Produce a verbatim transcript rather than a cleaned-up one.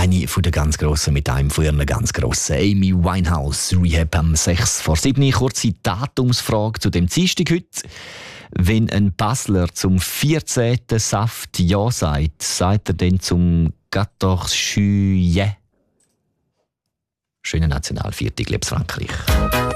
Eine von der ganz Grossen mit einem von ihren ganz Grossen. Amy Winehouse, Rehab am sechs vor sieben. Kurze Datumsfrage zu dem Dienstag heute. Wenn ein Basler zum vierzehnten Saft Ja sagt, sagt er dann zum quatorze Juillet? Schönen Nationalviertag, liebes Frankreich.